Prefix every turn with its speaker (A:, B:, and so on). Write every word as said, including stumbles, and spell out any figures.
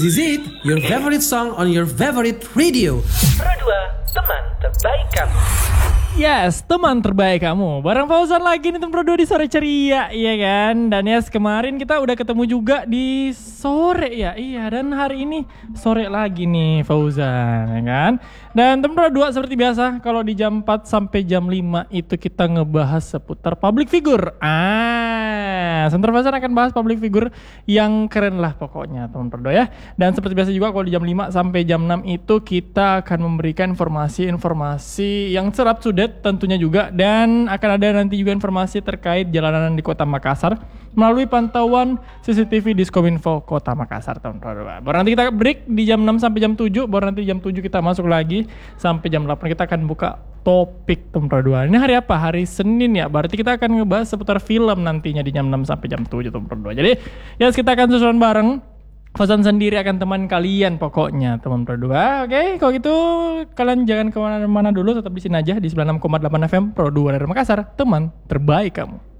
A: This is it, your favorite song on your favorite radio.
B: Pro dua, teman terbaik kamu.
C: Yes, teman terbaik kamu. Bareng Fauzan lagi nih teman Pro dua di sore ceria, iya kan? Dan yes, kemarin kita udah ketemu juga di sore ya. Iya, dan hari ini sore lagi nih Fauzan, ya kan? Dan teman Pro dua seperti biasa, kalau di jam empat sampai jam lima itu kita ngebahas seputar public figure. Ah, Center Fauzan akan bahas public figure yang keren lah pokoknya teman Pro dua ya. Dan seperti biasa juga kalau di jam lima sampai jam enam itu kita akan memberikan informasi-informasi yang serap sudet tentunya juga, dan akan ada nanti juga informasi terkait jalanan di Kota Makassar melalui pantauan C C T V Diskominfo Kota Makassar tahun Pro dua. Baru nanti kita break di jam enam sampai jam tujuh, baru nanti jam tujuh kita masuk lagi sampai jam delapan kita akan buka topik tahun Pro dua. Ini hari apa? Hari Senin ya. Berarti kita akan ngebahas seputar film nantinya di jam enam sampai jam tujuh tahun Pro dua. Jadi, ya kita akan susulan bareng. Fauzan sendiri akan teman kalian pokoknya teman Pro dua. Oke, kalau gitu kalian jangan kemana-mana dulu, tetap di sini aja di sembilan puluh enam koma delapan F M Pro dua dari Makassar, teman terbaik kamu.